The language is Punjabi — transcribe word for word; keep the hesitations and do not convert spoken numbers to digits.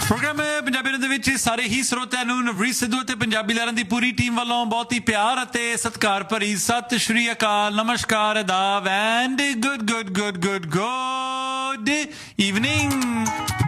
ਪ੍ਰੋਗਰਾਮ ਪੰਜਾਬੀ ਦੇ ਵਿੱਚ ਸਾਰੇ ਹੀ ਸਰੋਤਿਆਂ ਨੂੰ ਨਵਰੀਤ ਸਿੱਧੂ ਅਤੇ ਪੰਜਾਬੀ ਲਹਿਰਾਂ ਦੀ ਪੂਰੀ ਟੀਮ ਵੱਲੋਂ ਬਹੁਤ ਹੀ ਪਿਆਰ ਅਤੇ ਸਤਿਕਾਰ ਭਰੀ ਸਤਿ ਸ਼੍ਰੀ ਅਕਾਲ, ਨਮਸਕਾਰ, ਆਦਾਬ and good good good good good evening.